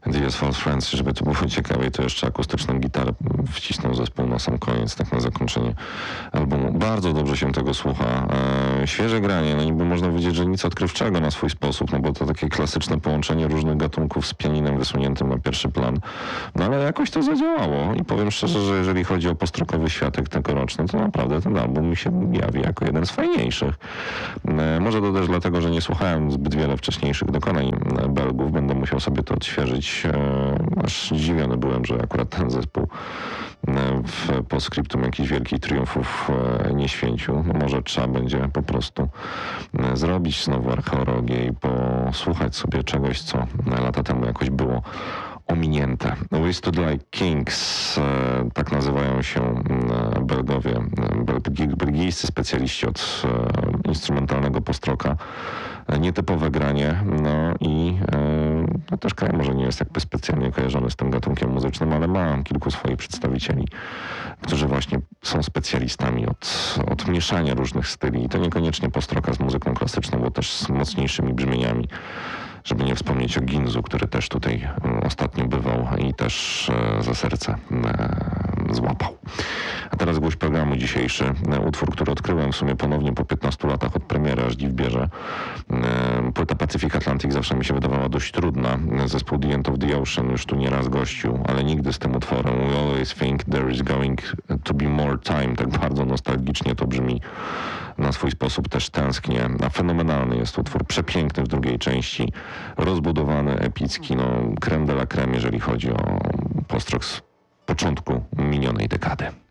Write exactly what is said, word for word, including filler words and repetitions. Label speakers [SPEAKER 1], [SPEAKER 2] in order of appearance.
[SPEAKER 1] The False Friends, żeby to było ciekawiej, to jeszcze akustyczną gitarę wcisnął zespół na sam koniec, tak na zakończenie albumu. Bardzo dobrze się tego słucha. E, świeże granie, no niby można powiedzieć, że nic odkrywczego na swój sposób, no bo to takie klasyczne połączenie różnych gatunków z pianinem wysuniętym na pierwszy plan. No ale jakoś to zadziałało i powiem szczerze, że jeżeli chodzi o postrokowy światek tegoroczny, to naprawdę ten album mi się jawi jako jeden z fajniejszych. E, może to też dlatego, że nie słuchałem zbyt wiele wcześniejszych dokonań Belgów, będę musiał sobie to odświeżyć. E, aż zdziwiony byłem, że akurat ten zespół w postscriptum jakichś wielkich triumfów nie święcił. No może trzeba będzie po prostu zrobić znowu archeologię i posłuchać sobie czegoś, co lata temu jakoś było ominięte. We Stood Like Kings, tak nazywają się Belgowie, belgijscy specjaliści od instrumentalnego postroka. Nietypowe granie, no i no też kraj może nie jest jakby specjalnie kojarzony z tym gatunkiem muzycznym, ale ma kilku swoich przedstawicieli, którzy właśnie są specjalistami od, od mieszania różnych styli i to niekoniecznie postroka z muzyką klasyczną, bo też z mocniejszymi brzmieniami. Żeby nie wspomnieć o Ginzu, który też tutaj ostatnio bywał i też za serce złapał. A teraz gwóźdź programu dzisiejszy. Utwór, który odkryłem w sumie ponownie po piętnastu latach od premiery, aż dziw bierze. Płyta Pacific Atlantic zawsze mi się wydawała dość trudna. Zespół The End of the Ocean już tu nieraz gościł, ale nigdy z tym utworem. We always think there is going to be more time. Tak bardzo nostalgicznie to brzmi. Na swój sposób też tęsknię. A fenomenalny jest utwór, przepiękny w drugiej części, rozbudowany, epicki, no creme de la creme, jeżeli chodzi o postrok z początku minionej dekady.